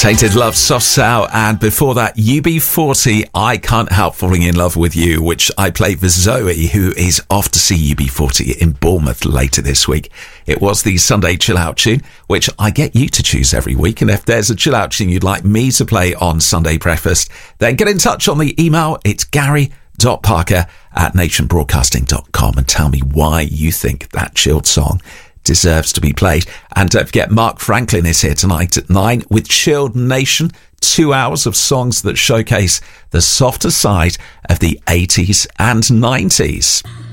Tainted Love, Soft Sow, and before that, UB40, I Can't Help Falling in Love with You, which I played for Zoe, who is off to see UB40 in Bournemouth later this week. It was the Sunday Chill Out tune, which I get you to choose every week, and if there's a chill out tune you'd like me to play on Sunday Breakfast, then get in touch on the email. It's gary.parker@nationbroadcasting.com and tell me why you think that chilled song deserves to be played. And don't forget, Mark Franklin is here tonight at 9 with Chilled Nation, 2 hours of songs that showcase the softer side of the 80s and 90s.